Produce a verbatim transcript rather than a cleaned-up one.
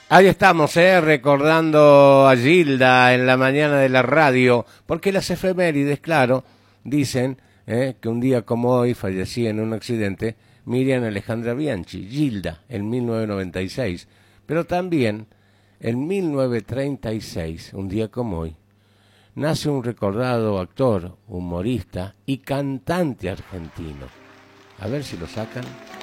Ahí estamos, eh, recordando a Gilda en la mañana de la radio, porque las efemérides, claro, dicen eh, que un día como hoy fallecía en un accidente Miriam Alejandra Bianchi, Gilda, en mil novecientos noventa y seis, pero también en mil novecientos treinta y seis, un día como hoy, nace un recordado actor, humorista y cantante argentino. A ver si lo sacan.